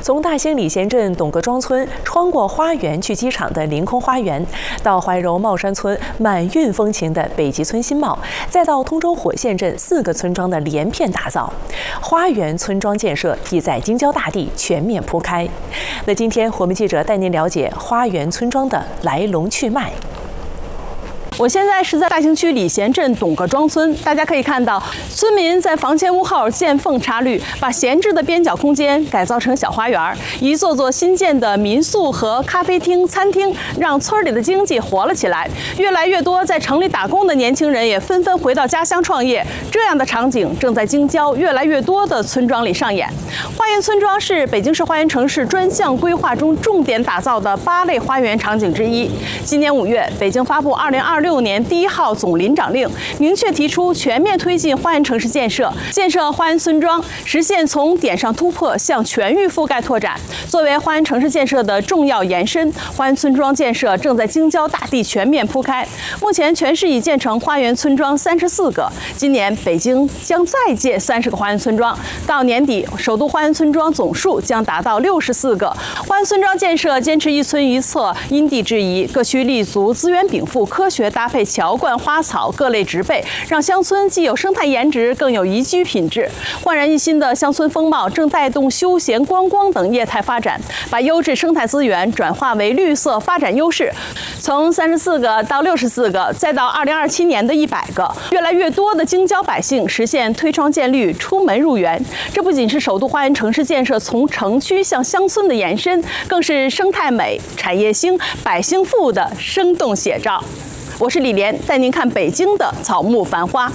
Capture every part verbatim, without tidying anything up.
从大兴礼贤镇董各庄村穿过花园去机场的凌空花园，到怀柔茂山村满韵风情的北极村新貌，再到通州火线镇四个村庄的连片打造，花园村庄建设已在京郊大地全面铺开。那今天我们记者带您了解花园村庄的来龙去脉。 我现在是在大兴区礼贤镇董各庄村，大家可以看到，村民在房前屋后见缝插绿，把闲置的边角空间改造成小花园，一座座新建的民宿和咖啡厅、餐厅，让村里的经济活了起来。越来越多在城里打工的年轻人也纷纷回到家乡创业，这样的场景正在京郊越来越多的村庄里上演。花园村庄是北京市花园城市专项规划中重点打造的八类花园场景之一。今年五月，北京发布二零二六年第一号总林长令，明确提出全面推进花园城市建设，建设花园村庄，实现从点上突破向全域覆盖拓展。作为花园城市建设的重要延伸，花园村庄建设正在京郊大地全面铺开。目前，全市已建成花园村庄三十四个，今年北京将再建三十个花园村庄，到年底，首都花园村庄总数将达到六十四个。花园村庄建设坚持一村一策，因地制宜，各区立足资源禀赋，科学搭配桥冠、花草各类植被，让乡村既有生态颜值，更有宜居品质。焕然一新的乡村风貌正带动休闲、观光等业态发展，把优质生态资源转化为绿色发展优势。从三十四个到六十四个，再到二零二七年的一百个，越来越多的京郊百姓实现推窗见绿、出门入园。这不仅是首都花园城市建设从城区向乡村的延伸，更是生态美、产业兴、百姓富的生动写照。 我是李莲，带您看北京的草木繁花。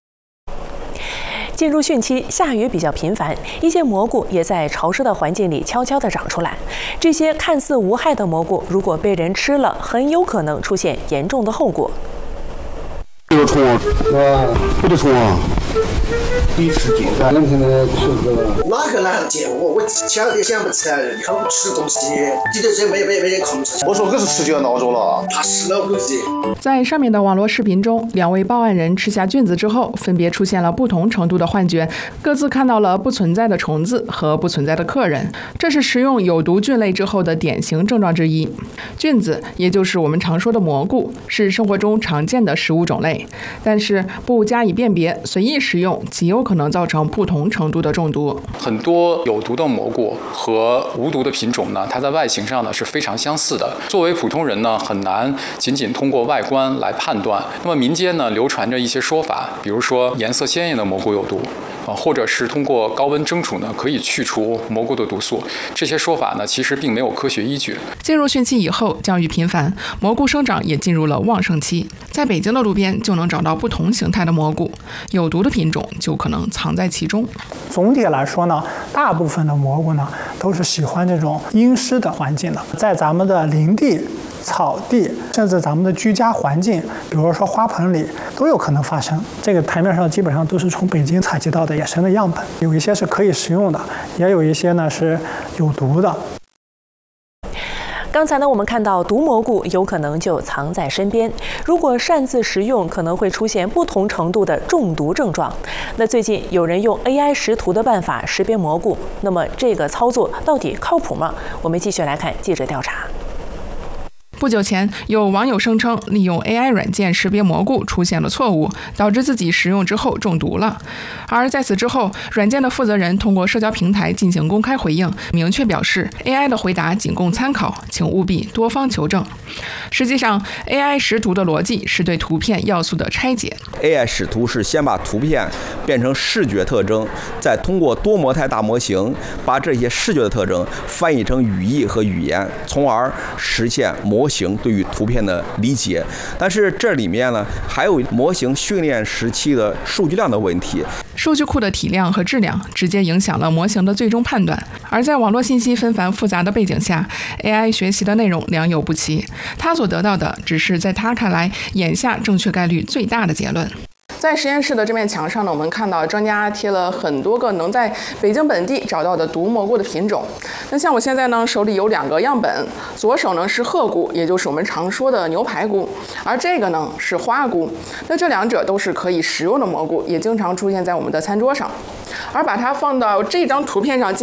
进入汛期，下雨比较频繁，一些蘑菇也在潮湿的环境里悄悄地长出来。这些看似无害的蘑菇，如果被人吃了，很有可能出现严重的后果。 这个虫啊，这个虫啊，你吃这个，咱们现在吃个。 哪个男的见我？我想也想不起来，以后吃东西，这就是没没没人控制。 我说可是吃就要闹着了， 他吃了估计。 在上面的网络视频中，两位报案人吃下菌子之后，分别出现了不同程度的幻觉，各自看到了不存在的虫子和不存在的客人。这是食用有毒菌类之后的典型症状之一。菌子，也就是我们常说的蘑菇，是生活中常见的食物种类。 但是不加以辨别，随意食用，极有可能造成不同程度的中毒。 很多有毒的蘑菇和无毒的品种呢，它在外形上呢是非常相似的。作为普通人呢，很难仅仅通过外观来判断。那么民间呢流传着一些说法，比如说颜色鲜艳的蘑菇有毒。 啊，或者是通过高温蒸煮呢，可以去除蘑菇的毒素。这些说法呢，其实并没有科学依据。 进入汛期以后，降雨频繁，蘑菇生长也进入了旺盛期。在北京的路边就能找到不同形态的蘑菇，有毒的品种就可能藏在其中。 总体来说呢，大部分的蘑菇呢都是喜欢这种阴湿的环境的，在咱们的林地、草地，甚至咱们的居家环境，比如说花盆里，都有可能发生。这个台面上基本上都是从北京采集到的野生的样本，有一些是可以食用的，也有一些呢是有毒的。 刚才呢，我们看到毒蘑菇有可能就藏在身边，如果擅自食用，可能会出现不同程度的中毒症状。那最近有人用 A I 识图的办法识别蘑菇，那么这个操作到底靠谱吗？我们继续来看记者调查。 不久前，有网友声称利用 A I 软件识别蘑菇出现了错误，导致自己食用之后中毒了。而在此之后，软件的负责人通过社交平台进行公开回应，明确表示 A I 的回答仅供参考，请务必多方求证。实际上 ，A I 识图的逻辑是对图片要素的拆解。 A I 识图是先把图片变成视觉特征，再通过多模态大模型把这些视觉的特征翻译成语义和语言，从而实现模型。 对于图片的理解，但是这里面呢还有模型训练时期的数据量的问题。 数据库的体量和质量直接影响了模型的最终判断。而在网络信息纷繁复杂的背景下 ，A I 学习的内容良莠不齐，它所得到的只是在它看来眼下正确概率最大的结论。 在实验室的这面墙上呢，我们看到专家贴了很多个能在北京本地找到的毒蘑菇的品种。那像我现在呢，手里有两个样本，左手呢是鹤菇，也就是我们常说的牛排菇，而这个呢是花菇。那这两者都是可以食用的蘑菇，也经常出现在我们的餐桌上。而把它放到这张图片上。